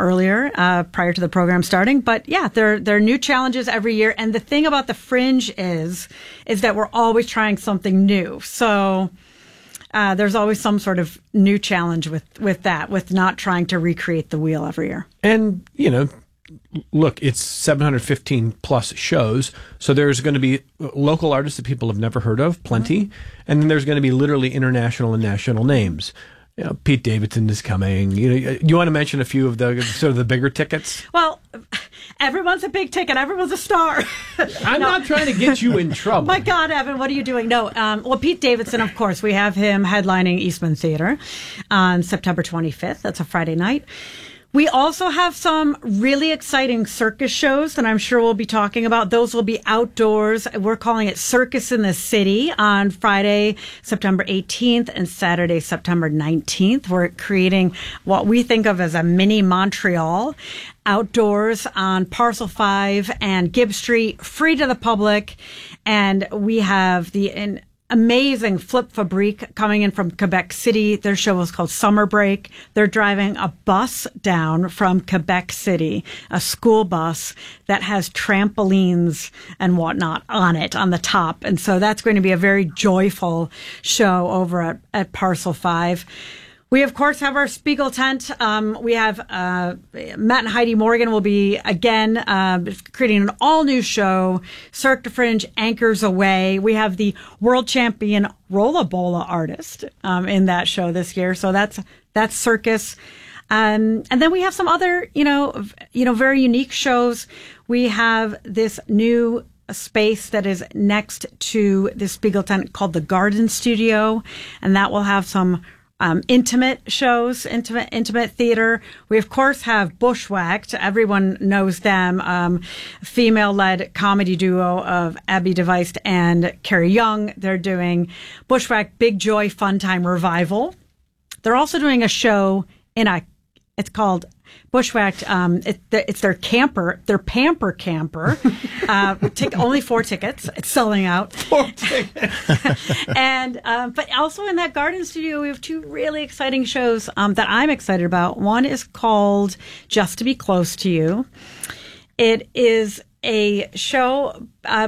earlier, prior to the program starting. But yeah, there are new challenges every year. And the thing about the Fringe is that we're always trying something new. So there's always some sort of new challenge with that, with not trying to recreate the wheel every year. And, look, it's 715 plus shows. So there's going to be local artists that people have never heard of, plenty. And then there's going to be literally international and national names. Pete Davidson is coming. You want to mention a few of the sort of the bigger tickets? Well, everyone's a big ticket. Everyone's a star. I'm not trying to get you in trouble. My God, Evan, what are you doing? No, well, Pete Davidson, of course, we have him headlining Eastman Theater on September 25th. That's a Friday night. We also have some really exciting circus shows that I'm sure we'll be talking about. Those will be outdoors. We're calling it Circus in the City on Friday, September 18th and Saturday, September 19th. We're creating what we think of as a mini Montreal outdoors on Parcel 5 and Gibb Street, free to the public. And we have the amazing Flip Fabrique coming in from Quebec City. Their show is called Summer Break. They're driving a bus down from Quebec City, a school bus that has trampolines and whatnot on it, on the top. And so that's going to be a very joyful show over at Parcel 5. We, of course, have our Spiegel tent. We have Matt and Heidi Morgan will be, again, creating an all-new show, Cirque du Fringe Anchors Away. We have the world champion Rollabola artist in that show this year. So that's circus. And then we have some other, very unique shows. We have this new space that is next to the Spiegel tent called the Garden Studio, and that will have some intimate shows, intimate theater. We, of course, have Bushwhacked. Everyone knows them. Female-led comedy duo of Abby DeVeist and Carrie Young. They're doing Bushwhacked Big Joy Fun Time Revival. They're also doing a show it's called Bushwhacked. It's their Pamper Camper. Only 4 tickets. It's selling out. 4 tickets. And but also in that Garden Studio, we have 2 really exciting shows that I'm excited about. One is called Just to Be Close to You. It is a show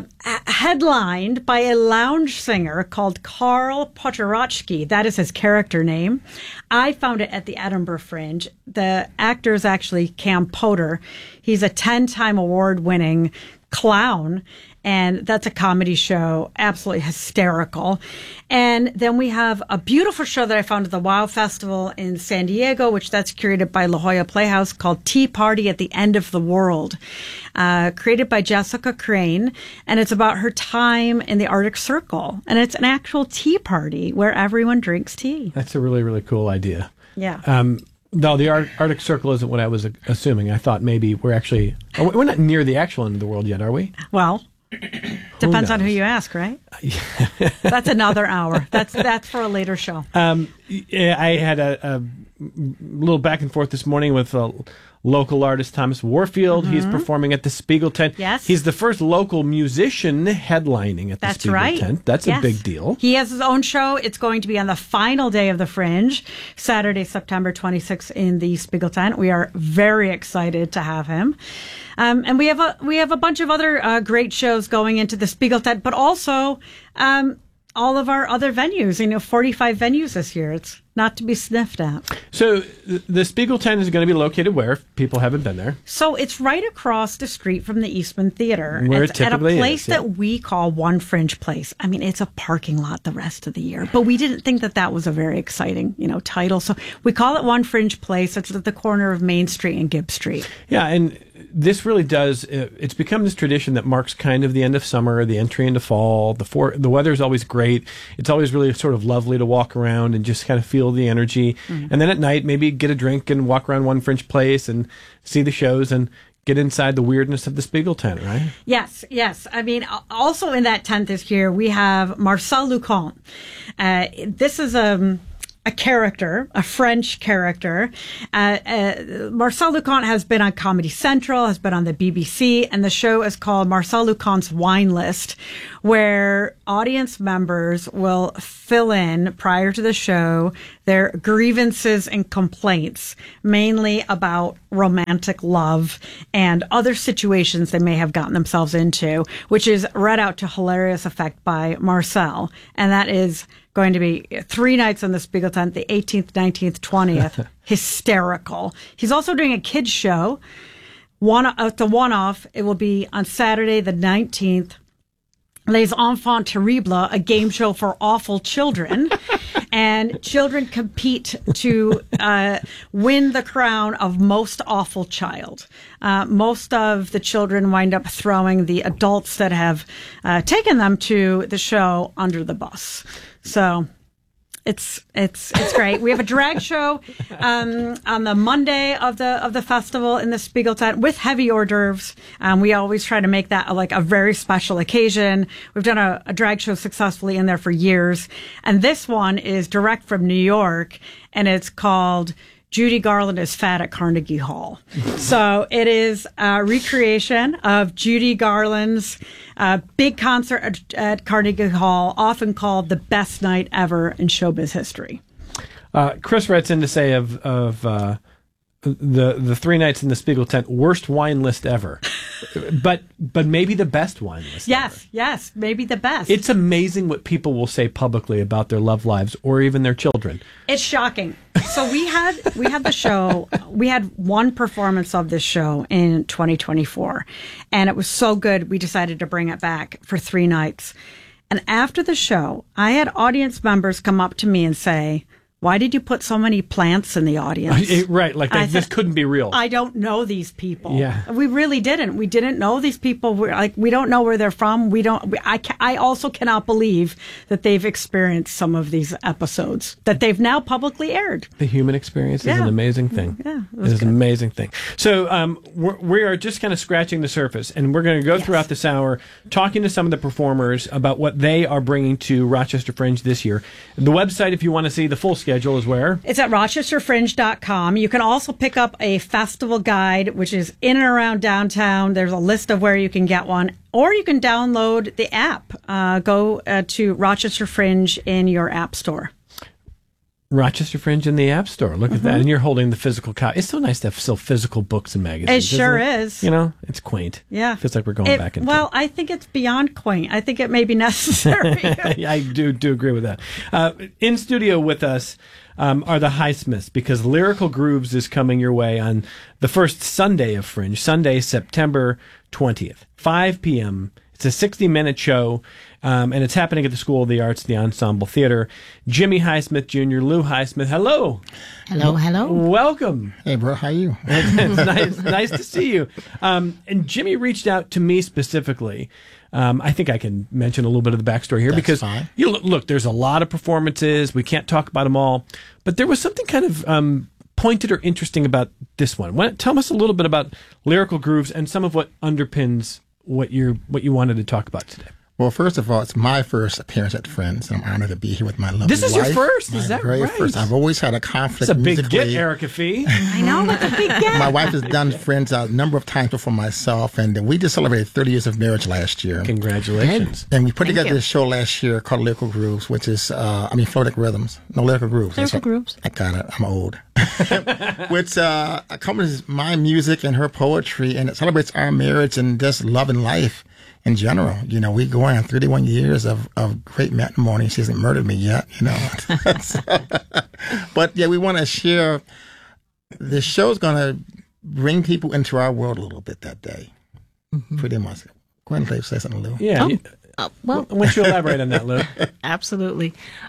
headlined by a lounge singer called Karl Potorochki. That is his character name. I found it at the Edinburgh Fringe. The actor is actually Cam Potter. He's a 10-time award-winning clown, and that's a comedy show, absolutely hysterical. And then we have a beautiful show that I found at the WOW Festival in San Diego, which that's curated by La Jolla Playhouse, called Tea Party at the End of the World, created by Jessica Crane, and it's about her time in the Arctic Circle. And it's an actual tea party where everyone drinks tea. That's a really, really cool idea. Yeah. No, the Arctic Circle isn't what I was assuming. I thought maybe we're not near the actual end of the world yet, are we? Well, depends on who you ask, right? That's another hour. That's for a later show. I had a little back and forth this morning with a local artist, Thomas Warfield. Mm-hmm. He's performing at the Spiegel tent. Yes. He's the first local musician headlining at the Spiegel tent. That's a big deal. He has his own show. It's going to be on the final day of the Fringe, Saturday, September 26th in the Spiegel tent. We are very excited to have him. And we have a bunch of other great shows going into the Spiegel tent, but also all of our other venues, 45 venues this year. It's not to be sniffed at. So the Spiegel tent is going to be located where, if people haven't been there? So it's right across the street from the Eastman Theater. Where it's it typically at a place is, yeah. that we call One Fringe Place. I mean, it's a parking lot the rest of the year, but we didn't think that was a very exciting, title. So we call it One Fringe Place. It's at the corner of Main Street and Gibb Street. Yeah, and this really does, it's become this tradition that marks kind of the end of summer, the entry into fall. The weather's always great. It's always really sort of lovely to walk around and just kind of feel the energy. Mm-hmm. And then at night, maybe get a drink and walk around One Fringe Place and see the shows and get inside the weirdness of the Spiegel tent, right? Yes. I mean, also in that tent this year, we have Marcel Lucon. This is a character, a French character. Marcel Lucon has been on Comedy Central, has been on the BBC, and the show is called Marcel Lucon's Wine List, where audience members will fill in prior to the show their grievances and complaints, mainly about romantic love and other situations they may have gotten themselves into, which is read out to hilarious effect by Marcel. And that is going to be 3 nights on the Spiegeltent, the 18th, 19th, 20th. Hysterical. He's also doing a kids show. It's a one-off. It will be on Saturday, the 19th. Les Enfants Terribles, a game show for awful children. And children compete to win the crown of most awful child. Most of the children wind up throwing the adults that have taken them to the show under the bus. So it's great. We have a drag show on the Monday of the festival in the Spiegeltent with heavy hors d'oeuvres. We always try to make that like a very special occasion. We've done a drag show successfully in there for years, and this one is direct from New York, and it's called Judy Garland is Fat at Carnegie Hall. So it is a recreation of Judy Garland's big concert at Carnegie Hall, often called the best night ever in showbiz history. Chris writes in to say of the 3 nights in the Spiegeltent, worst wine list ever, but maybe the best wine list. Yes, maybe the best. It's amazing what people will say publicly about their love lives or even their children. It's shocking. So we had the show. We had one performance of this show in 2024, and it was so good we decided to bring it back for 3 nights. And after the show, I had audience members come up to me and say, "Why did you put so many plants in the audience?" Right, like this couldn't be real. I don't know these people. Yeah. We really didn't. We didn't know these people. We don't know where they're from. I also cannot believe that they've experienced some of these episodes that they've now publicly aired. The human experience is an amazing thing. Yeah, it is an amazing thing. So we are just kind of scratching the surface, and we're going to go throughout this hour talking to some of the performers about what they are bringing to Rochester Fringe this year. The website, if you want to see the full schedule, is where? It's at rochesterfringe.com. You can also pick up a festival guide, which is in and around downtown. There's a list of where you can get one, or you can download the app. Go to Rochester Fringe in your app store. Rochester Fringe in the App Store. Look at that. And you're holding the physical copy. It's so nice to have still physical books and magazines. It sure is. You know, it's quaint. Yeah. Feels like we're going back into Well, I think it's beyond quaint. I think it may be necessary. I do agree with that. In studio with us are the Highsmiths, because Lyrical Grooves is coming your way on the first Sunday of Fringe, Sunday, September 20th, 5 p.m. It's a 60-minute show, and it's happening at the School of the Arts, the Ensemble Theater. Jimmy Highsmith Jr., Lou Highsmith, hello. Hello. Welcome. Hey, bro, how are you? It's nice to see you. And Jimmy reached out to me specifically. I think I can mention a little bit of the backstory here. That's because fine. Look, there's a lot of performances. We can't talk about them all. But there was something kind of pointed or interesting about this one. Tell us a little bit about Lyrical Grooves and some of what underpins what you wanted to talk about today. Well, first of all, it's my first appearance at Friends. I'm honored to be here with my lovely wife. This is your first? Is that very right? First. I've always had a conflict It's a big musically. get, Erica Fee. I know, it's a big get. My wife has done Friends a number of times before myself, and we just celebrated 30 years of marriage last year. Congratulations. And we put together this show last year called Lyrical Grooves, which is, Floatic Rhythms. No, Lyrical Grooves. Lyrical Grooves. I got it. I'm old. Which accompanies my music and her poetry, and it celebrates our marriage and just love and life in general. You know, we go on 31 years of great matrimony. She hasn't murdered me yet, you know. But yeah, we want to share. The show's going to bring people into our world a little bit that day. Mm-hmm. Pretty much. Go ahead and say something, Lou. Yeah. Well, why don't you elaborate on that, Lou? Absolutely.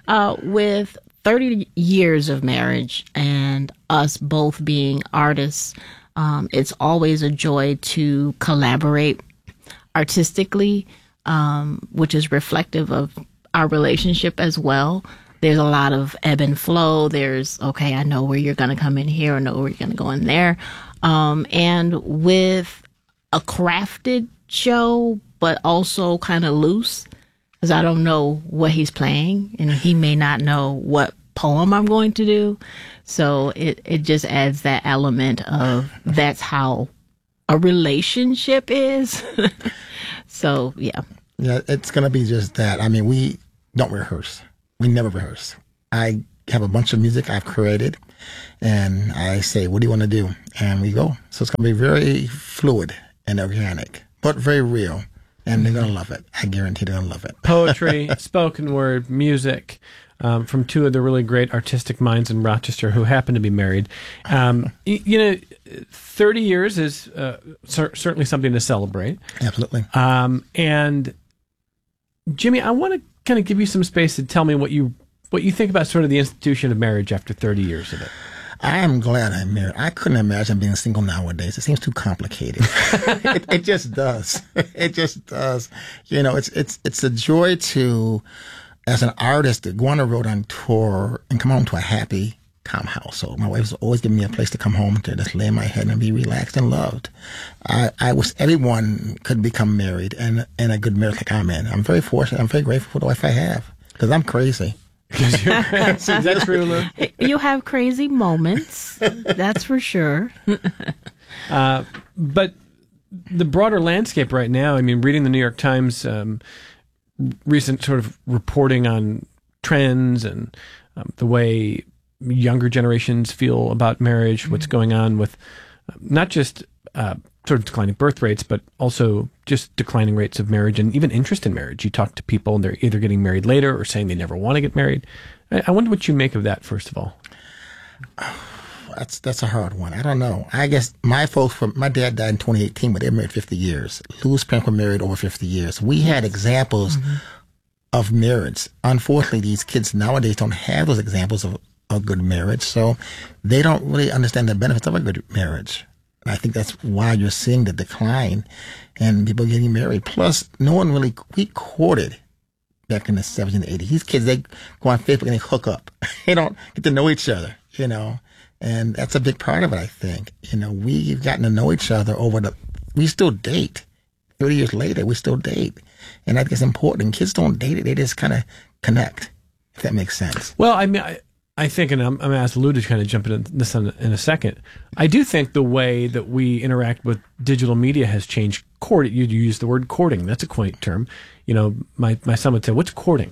With 30 years of marriage and us both being artists, it's always a joy to collaborate artistically, which is reflective of our relationship as well. There's a lot of ebb and flow. There's, okay, I know where you're going to come in here. I know where you're going to go in there. And with a crafted show, but also kind of loose, because I don't know what he's playing, and he may not know what poem I'm going to do. So it just adds that element of that's how a relationship is. So, yeah. Yeah, it's going to be just that. I mean, we don't rehearse. We never rehearse. I have a bunch of music I've created, and I say, what do you want to do? And we go. So it's going to be very fluid and organic, but very real. And they're going to love it. I guarantee they're going to love it. Poetry, spoken word, music, from two of the really great artistic minds in Rochester who happen to be married. 30 years is certainly something to celebrate. Absolutely. And Jimmy, I want to kind of give you some space to tell me what you think about sort of the institution of marriage after 30 years of it. I'm glad I'm married. I couldn't imagine being single nowadays. It seems too complicated. It just does. It just does. It's a joy to, as an artist, to go on the road on tour and come home to a happy, calm household. My wife's always giving me a place to come home to just lay in my head and be relaxed and loved. I wish everyone could become married and a good marriage like I'm in. I'm very fortunate. I'm very grateful for the wife I have because I'm crazy. Is that true, Lou? You have crazy moments, that's for sure. But the broader landscape right now, I mean, reading the New York Times recent sort of reporting on trends and the way younger generations feel about marriage, what's going on with not just sort of declining birth rates, but also just declining rates of marriage and even interest in marriage. You talk to people and they're either getting married later or saying they never want to get married. I wonder what you make of that, first of all. That's a hard one. I don't know. I guess my dad died in 2018, but they were married 50 years. Lou's parents were married over 50 years. We had examples of marriage. Unfortunately, these kids nowadays don't have those examples of a good marriage, so they don't really understand the benefits of a good marriage. And I think that's why you're seeing the decline and people getting married. Plus, we courted back in the 70s and 80s. These kids, they go on Facebook and they hook up. They don't get to know each other, and that's a big part of it, I think. We've gotten to know each other we still date. 30 years later, we still date. And I think it's important. Kids don't date it. They just kind of connect, if that makes sense. Well, I mean, I think, and I'm going to ask Lou to kind of jump into this in a second. I do think the way that we interact with digital media has changed. You use the word courting. That's a quaint term. My son would say, "What's courting?"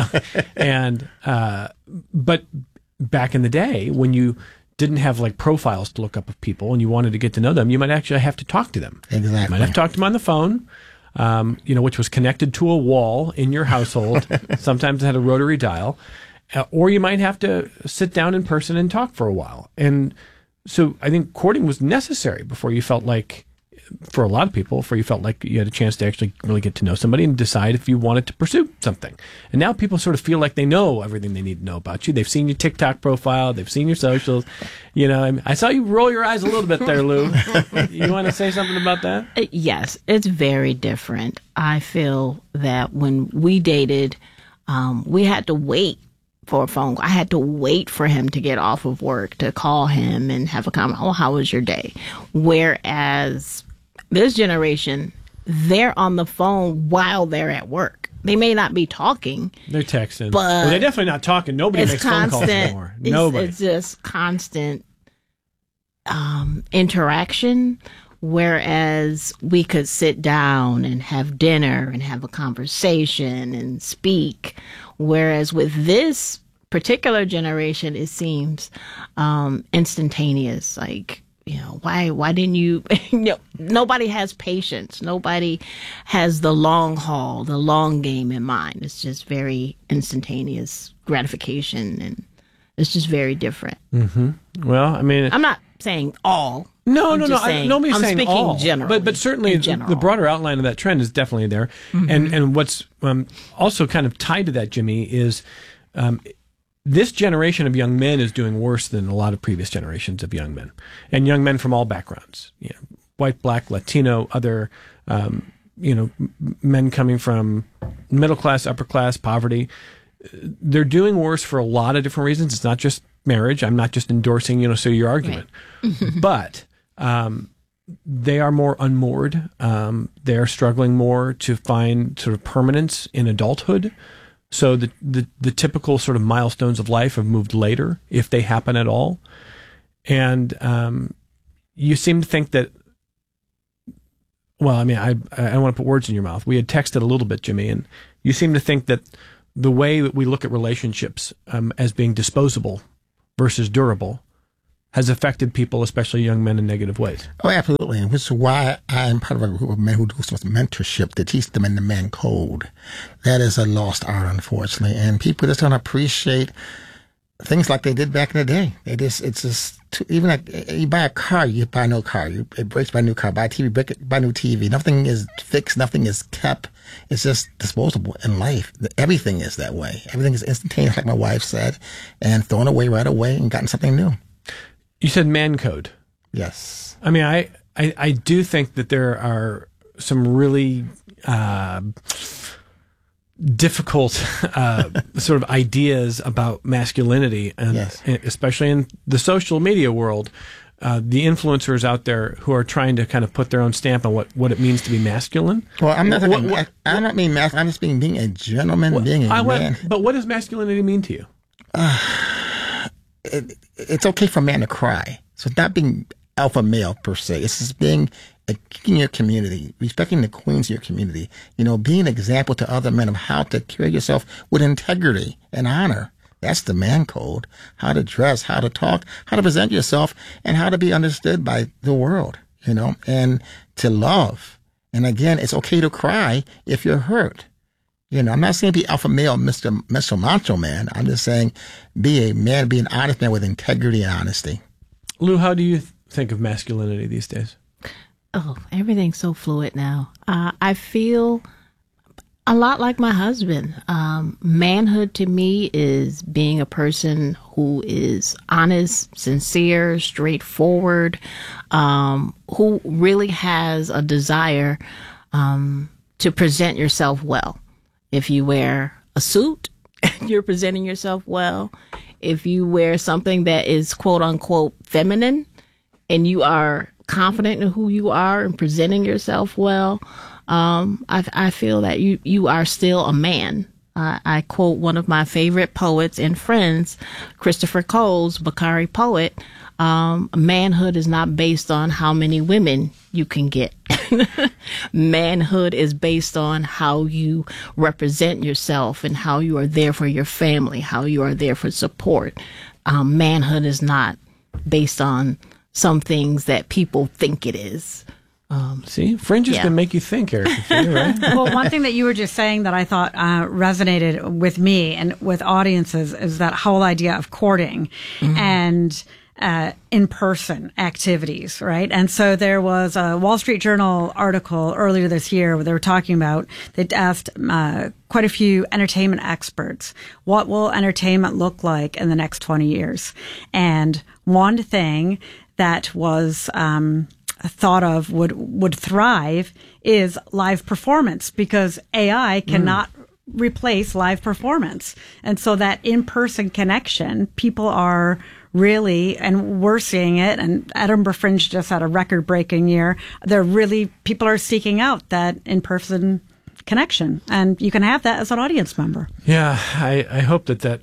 And but back in the day when you didn't have like profiles to look up of people and you wanted to get to know them, you might actually have to talk to them. Exactly. You might have to talk to them on the phone. Which was connected to a wall in your household. Sometimes it had a rotary dial. Or you might have to sit down in person and talk for a while. And so I think courting was necessary before you felt like, for a lot of people, before you felt like you had a chance to actually really get to know somebody and decide if you wanted to pursue something. And now people sort of feel like they know everything they need to know about you. They've seen your TikTok profile. They've seen your socials. I saw you roll your eyes a little bit there, Lou. You want to say something about that? Yes, it's very different. I feel that when we dated, we had to wait for a phone call. I had to wait for him to get off of work to call him and have a comment. Oh, how was your day? Whereas this generation, they're on the phone while they're at work. They may not be talking. They're texting. But they're definitely not talking. Nobody makes phone calls anymore. Nobody. It's just constant interaction. Whereas we could sit down and have dinner and have a conversation and speak. Whereas with this particular generation, it seems instantaneous. Like, why didn't you, nobody has patience. Nobody has the long haul, the long game in mind. It's just very instantaneous gratification, and it's just very different. Mm-hmm. Well, I mean, I'm not saying all. No. Nobody's saying all. Generally, but certainly the broader outline of that trend is definitely there. Mm-hmm. And what's also kind of tied to that, Jimmy, is this generation of young men is doing worse than a lot of previous generations of young men, and young men from all backgrounds, white, black, Latino, other, men coming from middle class, upper class, poverty. They're doing worse for a lot of different reasons. It's not just marriage. I'm not just endorsing, your argument, right. But they are more unmoored. They are struggling more to find sort of permanence in adulthood. So the typical sort of milestones of life have moved later, if they happen at all. And you seem to think that well, I mean, I don't want to put words in your mouth. We had texted a little bit, Jimmy, and you seem to think that the way that we look at relationships as being disposable versus durable has affected people, especially young men, in negative ways. Oh, absolutely. And which is why I'm part of a group of men who do some mentorship to teach them in the man code. That is a lost art, unfortunately. And people just don't appreciate things like they did back in the day. Even like you buy a car, you buy no car. It breaks, buy a new car. Buy a TV, buy new TV. Nothing is fixed. Nothing is kept. It's just disposable in life. Everything is that way. Everything is instantaneous, like my wife said, and thrown away right away and gotten something new. You said man code. Yes. I mean, I do think that there are some really difficult sort of ideas about masculinity, and yes. especially in the social media world. The influencers out there who are trying to kind of put their own stamp on what it means to be masculine. Well, I'm not. I'm not being masculine. I'm just being a gentleman, being a man. But what does masculinity mean to you? It's okay for a man to cry. So it's not being alpha male per se. It's just being a king in your community, respecting the queens in your community. Being an example to other men of how to carry yourself with integrity and honor. That's the man code. How to dress, how to talk, how to present yourself, and how to be understood by the world, and to love. And again, it's okay to cry if you're hurt. I'm not saying be alpha male, Mr. Macho Man. I'm just saying be a man, be an honest man with integrity and honesty. Lou, how do you think of masculinity these days? Oh, everything's so fluid now. I feel a lot like my husband. Manhood to me is being a person who is honest, sincere, straightforward, who really has a desire to present yourself well. If you wear a suit, you're presenting yourself well. If you wear something that is quote unquote feminine and you are confident in who you are and presenting yourself well, I feel that you are still a man. I quote one of my favorite poets and friends, Christopher Cole's Bakari Poet. Manhood is not based on how many women you can get. Manhood is based on how you represent yourself and how you are there for your family, how you are there for support. Manhood is not based on some things that people think it is. See, fringes can make you think, Erica, right? Well, one thing that you were just saying that I thought resonated with me and with audiences is that whole idea of courting and in-person activities, right? And so there was a Wall Street Journal article earlier this year where they were talking about, they'd asked quite a few entertainment experts, what will entertainment look like in the next 20 years? And one thing that was thought of would thrive is live performance, because AI cannot replace live performance. And so that in-person connection, people are really, and we're seeing it, and Edinburgh Fringe just had a record-breaking year. People are seeking out that in-person connection, and you can have that as an audience member. Yeah, I hope that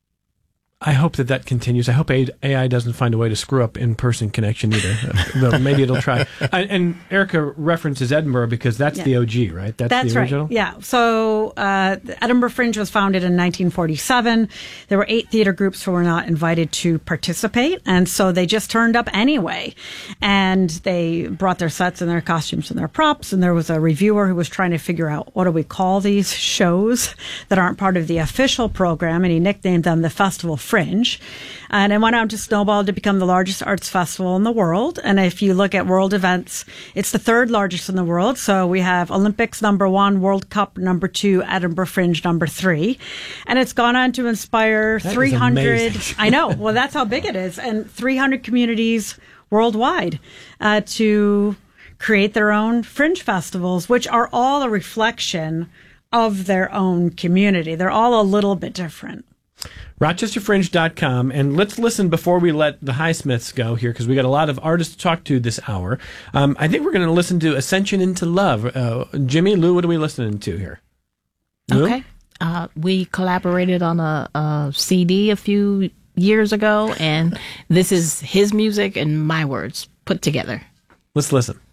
continues. I hope AI doesn't find a way to screw up in-person connection either. Though maybe it'll try. And Erica references Edinburgh because that's the OG, right? That's the original? Right. Yeah. So Edinburgh Fringe was founded in 1947. There were 8 theater groups who were not invited to participate, and so they just turned up anyway. And they brought their sets and their costumes and their props, and there was a reviewer who was trying to figure out, what do we call these shows that aren't part of the official program, and he nicknamed them the Festival Fringe, and it went on to snowball to become the largest arts festival in the world. And if you look at world events, it's the 3rd largest in the world. So we have Olympics #1, World Cup #2, Edinburgh Fringe #3, and it's gone on to inspire 300. I know. Well, that's how big it is, and 300 communities worldwide to create their own fringe festivals, which are all a reflection of their own community. They're all a little bit different. RochesterFringe.com, and let's listen before we let the Highsmiths go here, because we got a lot of artists to talk to this hour. I think we're going to listen to Ascension into Love. Jimmy, Lou, what are we listening to here? Lou? Okay. We collaborated on a CD a few years ago, and this is his music and my words put together. Let's listen.